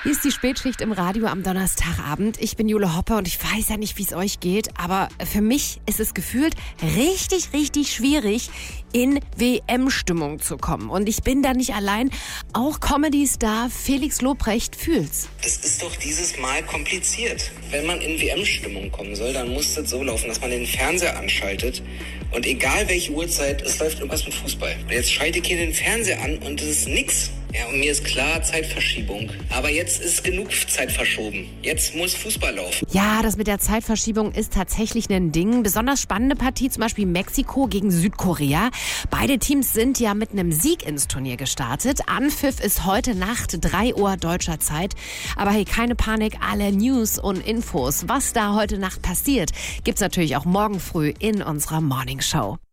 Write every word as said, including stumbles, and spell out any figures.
Hier ist die Spätschicht im Radio am Donnerstagabend. Ich bin Jule Hoppe und ich weiß ja nicht, wie es euch geht, aber für mich ist es gefühlt richtig, richtig schwierig, in W M-Stimmung zu kommen. Und ich bin da nicht allein. Auch Comedy-Star Felix Lobrecht fühlt's. Das ist doch dieses Mal kompliziert. Wenn man in W M-Stimmung kommen soll, dann muss das so laufen, dass man den Fernseher anschaltet. Und egal welche Uhrzeit, es läuft irgendwas mit Fußball. Und jetzt schalte ich hier den Fernseher an und es ist nix. Ja, und mir ist klar, Zeitverschiebung. Aber jetzt ist genug Zeit verschoben. Jetzt muss Fußball laufen. Ja, das mit der Zeitverschiebung ist tatsächlich ein Ding. Besonders spannende Partie, zum Beispiel Mexiko gegen Südkorea. Beide Teams sind ja mit einem Sieg ins Turnier gestartet. Anpfiff ist heute Nacht drei Uhr deutscher Zeit. Aber hey, keine Panik, alle News und Infos, was da heute Nacht passiert, gibt's natürlich auch morgen früh in unserer Morningshow.